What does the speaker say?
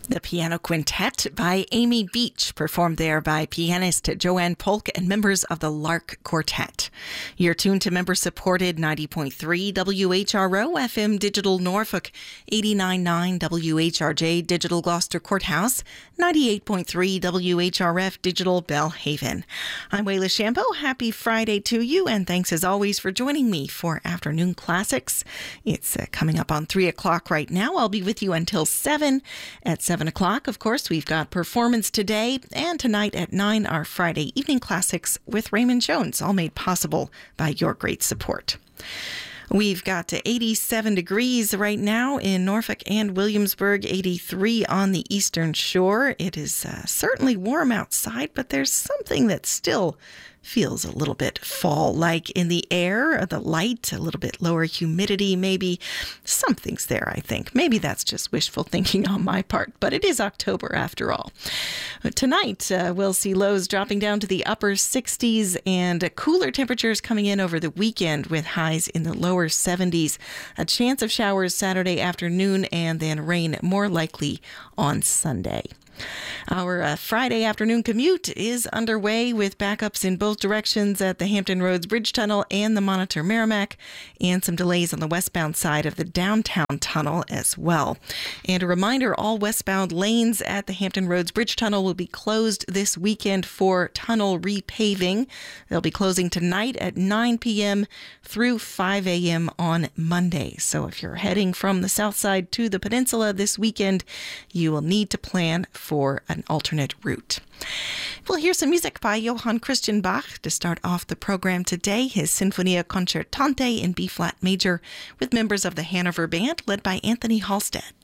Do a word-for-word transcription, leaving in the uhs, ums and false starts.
The Piano Quintet by Amy Beach, performed there by pianist Joanne Polk and members of the Lark Quartet. You're tuned to member-supported ninety point three W H R O F M Digital Norfolk, eighty-nine point nine W H R J Digital Gloucester Courthouse, ninety-eight point three W H R F Digital Belhaven. I'm Wayla Shambo. Happy Friday to you, and thanks as always for joining me for Afternoon Classics. It's uh, coming up on three o'clock right now. I'll be with you until seven. At seven o'clock, of course, we've got Performance Today, and tonight at nine, our Friday Evening Classics with Raymond Jones, all made possible by your great support. We've got to eighty-seven degrees right now in Norfolk and Williamsburg, eighty-three on the Eastern Shore. It is uh, certainly warm outside, but there's something that still feels a little bit fall-like in the air, the light, a little bit lower humidity, maybe. Something's there, I think. Maybe that's just wishful thinking on my part, but it is October after all. Tonight, uh, we'll see lows dropping down to the upper sixties and cooler temperatures coming in over the weekend with highs in the lower seventies. A chance of showers Saturday afternoon and then rain more likely on Sunday. Our uh, Friday afternoon commute is underway with backups in both directions at the Hampton Roads Bridge Tunnel and the Monitor Merrimack, and some delays on the westbound side of the downtown tunnel as well. And a reminder, all westbound lanes at the Hampton Roads Bridge Tunnel will be closed this weekend for tunnel repaving. They'll be closing tonight at nine p.m. through five a.m. on Monday. So if you're heading from the south side to the peninsula this weekend, you will need to plan for an alternate route. We'll hear some music by Johann Christian Bach to start off the program today, his Sinfonia Concertante in B-flat major with members of the Hanover Band led by Anthony Halstead.